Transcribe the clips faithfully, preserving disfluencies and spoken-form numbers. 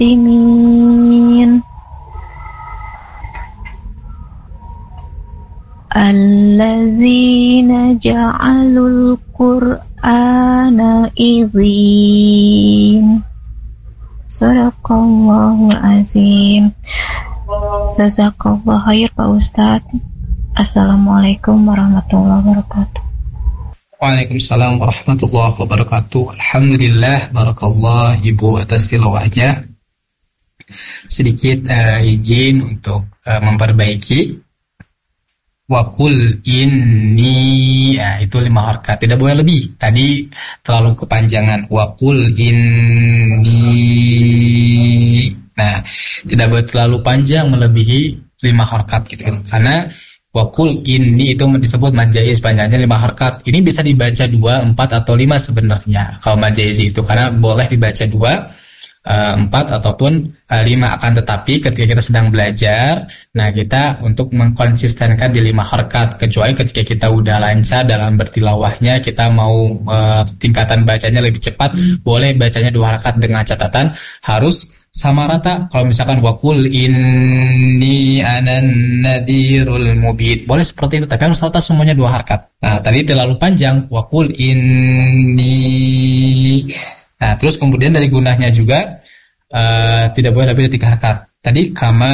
المقتسمين الذين جعلوا القرآن عظيم. Sadaqallahul azim. Jazakallah khair Pak Ustadz. Assalamualaikum warahmatullahi wabarakatuh. Waalaikumsalam warahmatullahi wabarakatuh. Alhamdulillah, barakallah Ibu atas tilawahnya. Sedikit uh, izin untuk uh, memperbaiki. Wakul inni, ya, itu lima harakat, tidak boleh lebih. Tadi terlalu kepanjangan. Wakul inni, nah tidak boleh terlalu panjang melebihi lima harakat gitu kan. Karena wakul inni itu disebut majaiz, panjangnya lima harakat. Ini bisa dibaca dua, empat atau lima sebenarnya kalau majaiz itu, karena boleh dibaca dua, empat ataupun lima. Akan tetapi ketika kita sedang belajar, nah kita untuk mengkonsistenkan di lima harakat, kecuali ketika kita udah lancar dalam bertilawahnya, kita mau uh, tingkatan bacanya lebih cepat, boleh bacanya dua harakat dengan catatan harus sama rata. Kalau misalkan wakul inni anan nadhirul mubin, boleh seperti itu, tapi harus rata semuanya dua harakat. Nah tadi terlalu panjang, wakul inni. Nah, terus kemudian dari gunahnya juga uh, tidak boleh lebih dari tiga harakat. Tadi kama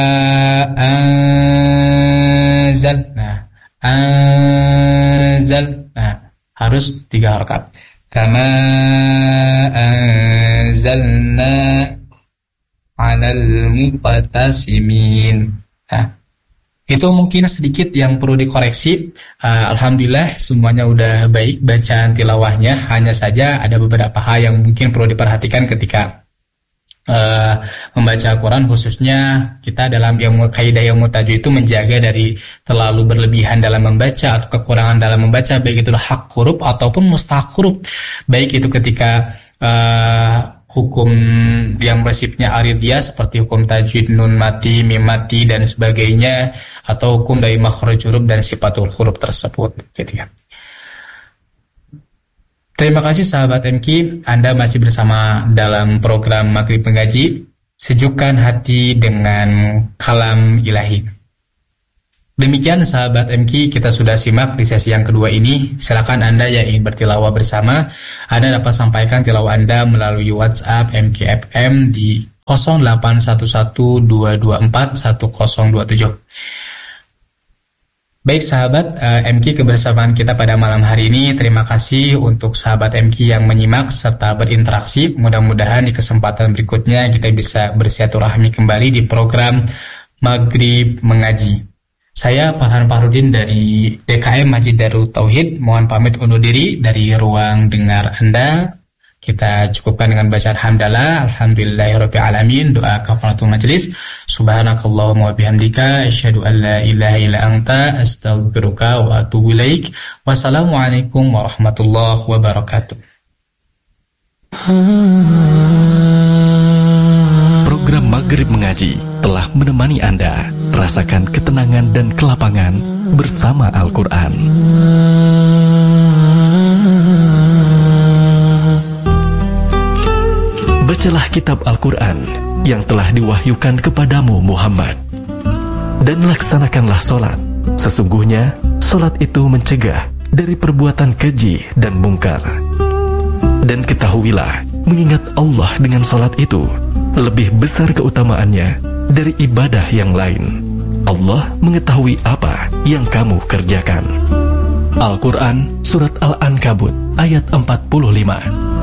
anzal. Nah, anzal. Nah, harus tiga harakat. Kama anzalna 'alal muqtasimin. Nah, itu mungkin sedikit yang perlu dikoreksi. uh, Alhamdulillah semuanya udah baik bacaan tilawahnya. Hanya saja ada beberapa hal yang mungkin perlu diperhatikan ketika uh, membaca Al-Quran, khususnya kita dalam ilmu kaidah ilmu tajwid itu menjaga dari terlalu berlebihan dalam membaca atau kekurangan dalam membaca, baik itu hak huruf ataupun mustahak huruf, baik itu ketika uh, hukum yang bersifatnya aridiyah seperti hukum tajwid nun mati, mim mati dan sebagainya, atau hukum dari makhraj huruf dan sifatul huruf tersebut gitu ya. Terima kasih sahabat M Q, Anda masih bersama dalam program Maghrib Mengaji, sejukkan hati dengan kalam ilahi. Demikian sahabat M Q, kita sudah simak di sesi yang kedua ini. Silakan Anda yang ingin bertilawah bersama, Anda dapat sampaikan tilawah Anda melalui WhatsApp M Q F M di nol delapan satu satu dua dua empat satu nol dua tujuh. Baik sahabat M Q, kebersamaan kita pada malam hari ini. Terima kasih untuk sahabat M Q yang menyimak serta berinteraksi. Mudah-mudahan di kesempatan berikutnya kita bisa bersilaturahmi kembali di program Maghrib Mengaji. Saya Farhan Fahrudin dari D K M Masjid Darut Tauhid, mohon pamit undur diri dari ruang dengar Anda. Kita cukupkan dengan bacaan hamdalah, alhamdulillahirabbil alamin, doa kafaratul majelis. Subhanakallahumma wa bihamdika asyhadu an la ilaha illa anta astaghfiruka wa atubu ilaik. Wassalamualaikum warahmatullahi wabarakatuh. Program Maghrib Mengaji telah menemani Anda rasakan ketenangan dan kelapangan bersama Al-Quran. Bacalah kitab Al-Quran yang telah diwahyukan kepadamu Muhammad, dan laksanakanlah solat. Sesungguhnya solat itu mencegah dari perbuatan keji dan mungkar. Dan ketahuilah, mengingat Allah dengan solat itu lebih besar keutamaannya dari ibadah yang lain. Allah mengetahui apa yang kamu kerjakan. Al-Quran Surat Al-Ankabut ayat empat puluh lima.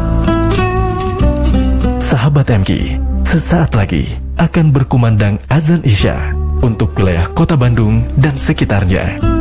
Sahabat M Q, sesaat lagi akan berkumandang azan Isya untuk wilayah Kota Bandung dan sekitarnya.